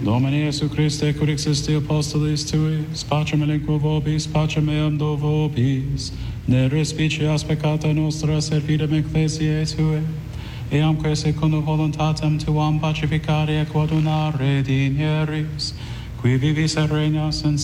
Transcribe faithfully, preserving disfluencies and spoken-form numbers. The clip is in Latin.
Domini Iesu Christe, cur existi apostolis tuis, pacem elenquo vobis, pacem meam do vobis, ne respicias peccata nostra servidem ecclesiae tue, eamque secundum voluntatem tuam pacificare et coadunare dinieris, qui vivis et regnas in